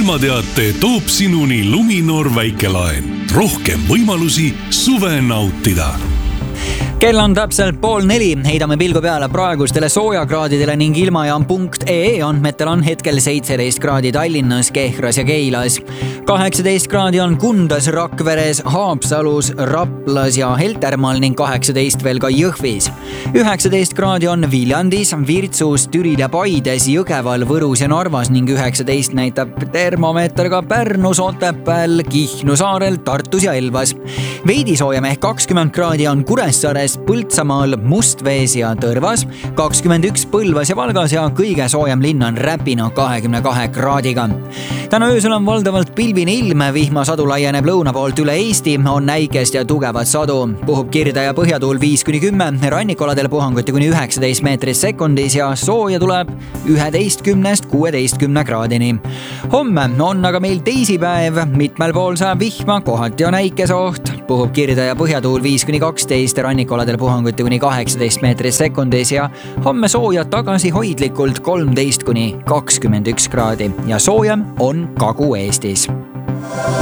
ilmateate toob sinuni Luminor väikelaen. Rohkem võimalusi suve nautida. Kell on täpselt 3:30, heidame pilgu peale praegustele soojakraadidele ning ilmajaam.ee andmetel on hetkel 17 kraadi Tallinnas, Kehras ja Keilas. 18 kraadi on Kundas, Rakveres, Haapsalus, Raplas ja Heltermaal ning 18 veel ka Jõhvis. 19 kraadi on Viljandis, Virtsus, Türil ja Paides, Jõgeval, Võrus ja Narvas ning 19 näitab termomeeter ka Pärnus, Otepääl, Kihnu saarel, Tartus ja Elvas. Veidi soojem ehk 20 kraadi on Kuressaares, Põltsamaal, Mustvees ja Tõrvas, 21 Põlvas ja Valgas ja kõige soojem linn on Räpina 22 kraadiga. Täna öösel on valdavalt pilvine ilm, vihmasadu laieneb lõuna poolt üle Eesti, on näikest ja tugevat sadu. Puhub kirde ja põhjatuul 5-10, rannikualadel puhanguti kuni 19 meetrit sekundis ja sooja tuleb 11-16 kraadini. Homme on aga meil teisipäev, mitmel pool saab vihma, kohati on näikesoht. Puhub kirde ja põhjatuul 5-12, rannikualadel puhanguti kuni 18 meetrit sekundis ja homme sooja tagasihoidlikult 13-21 kraadi ja soojem on Kagu-Eestis.